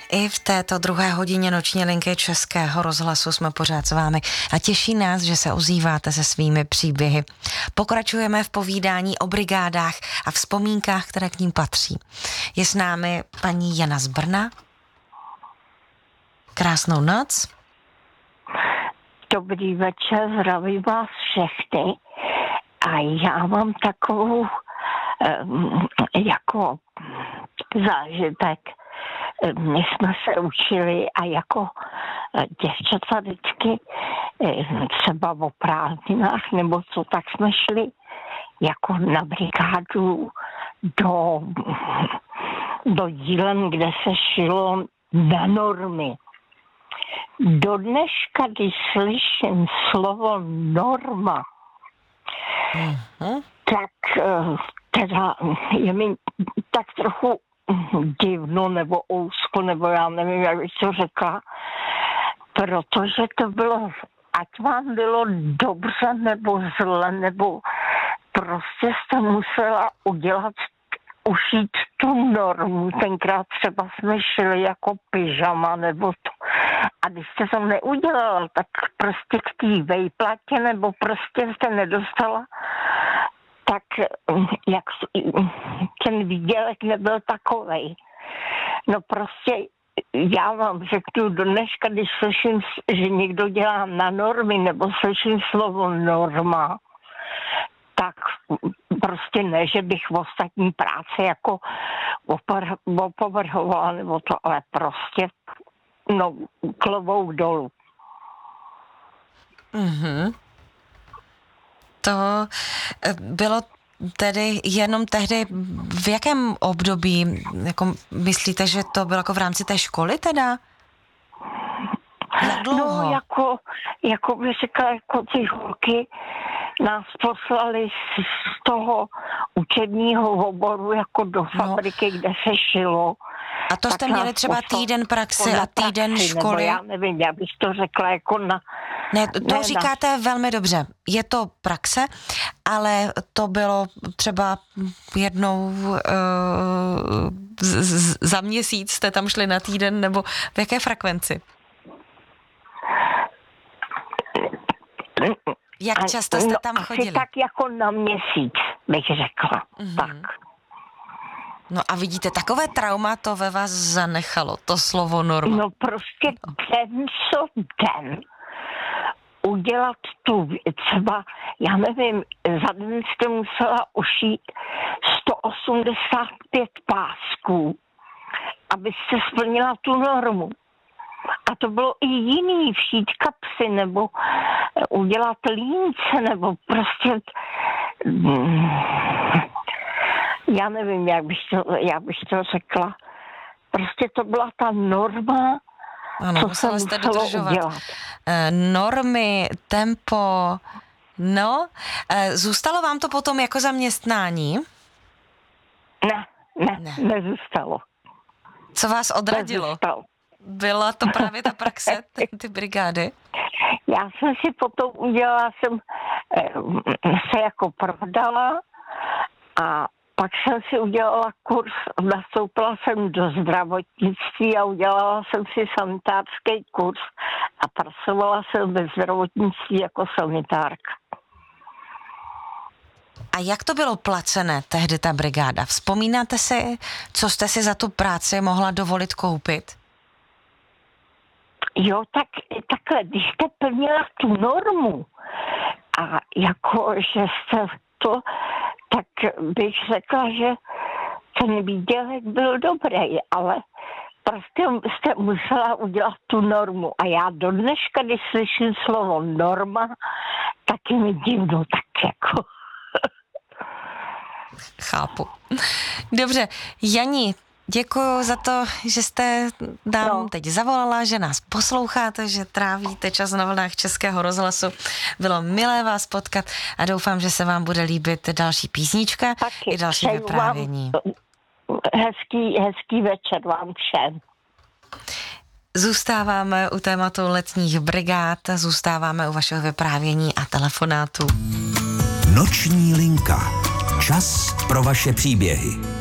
I v této druhé hodině noční linky Českého rozhlasu jsme pořád s vámi a těší nás, že se ozýváte se svými příběhy. Pokračujeme v povídání o brigádách a vzpomínkách, které k ním patří. Je s námi paní Jana z Brna. Krásnou noc. Dobrý večer, zdravím vás všechny. A já mám takovou jako zážitek. My jsme se učili a jako děvčata vždycky třeba o prázdninách nebo co, tak jsme šli jako na brigádu do dílen, kde se šilo na normy. Do dneška, když slyším slovo norma, tak teda je mi tak trochu divno nebo ousko, nebo já nevím, jak bych to řekla, protože to bylo, ať vám bylo dobře nebo zle, nebo prostě jste musela ušít tu normu. Tenkrát třeba jsme šli jako pyžama nebo to. A když jste to neudělala, tak prostě k té vejplatě nebo prostě jste nedostala, tak jak ten výdělek nebyl takovej. No prostě já vám řeknu do dneška, když slyším, že někdo dělá na normy nebo slyším slovo norma, tak prostě ne, že bych v ostatní práci jako opovrhovala nebo to, ale prostě no klobouk dolů. Mm-hmm. To bylo tedy jenom tehdy, v jakém období, jako myslíte, že to bylo jako v rámci té školy teda? Jak dlouho? No jako bych řekla, jako ty holky nás poslali z toho učebního oboru jako do fabriky, kde se šilo. A to jste měli třeba týden praxe a týden školy? Já nevím, já bych to řekla jako na... Ne, to říkáte velmi dobře. Je to praxe, ale to bylo třeba jednou za měsíc jste tam šli na týden, nebo v jaké frekvenci? Jak často jste tam chodili? Asi tak jako na měsíc, bych řekla. Mm-hmm. Tak. No a vidíte, takové trauma to ve vás zanechalo, to slovo norma. No prostě den co den udělat tu třeba, já nevím, za den jste musela ušít 185 pásků, abyste splnila tu normu. A to bylo i jiný, všít kapsy, nebo udělat línce, nebo prostě... Já nevím, jak bych to řekla. Prostě to byla ta norma, ano, co se jste muselo dodržovat udělat. Normy, tempo, no. Zůstalo vám to potom jako zaměstnání? Ne, nezůstalo. Co vás odradilo? Nezůstalo. Byla to právě ta praxe, ty brigády? Já jsem si potom udělala, jsem se jako prodala a pak jsem si udělala kurz, nastoupila jsem do zdravotnictví a udělala jsem si sanitářský kurz a pracovala jsem ve zdravotnictví jako sanitárka. A jak to bylo placené tehdy ta brigáda? Vzpomínáte si, co jste si za tu práci mohla dovolit koupit? Jo, tak takhle, když jste plnila tu normu a jako, že jste to, tak bych řekla, že ten výdělek byl dobrý, ale prostě jste musela udělat tu normu. A já do dneška, když slyším slovo norma, tak je mi divno, tak jako... Chápu. Dobře, Jani, děkuji za to, že jste nám teď zavolala, že nás posloucháte, že trávíte čas na vlnách Českého rozhlasu. Bylo milé vás potkat a doufám, že se vám bude líbit další písnička i další vyprávění. Hezký večer vám všem. Zůstáváme u tématu letních brigád, zůstáváme u vašeho vyprávění a telefonátu. Noční linka. Čas pro vaše příběhy.